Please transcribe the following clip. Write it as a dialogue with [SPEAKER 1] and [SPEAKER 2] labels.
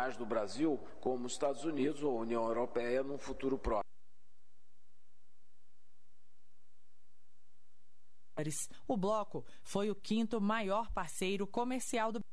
[SPEAKER 1] tradicionais do Brasil, como os Estados Unidos ou a União Europeia, num futuro próximo.
[SPEAKER 2] O bloco foi o quinto maior parceiro comercial do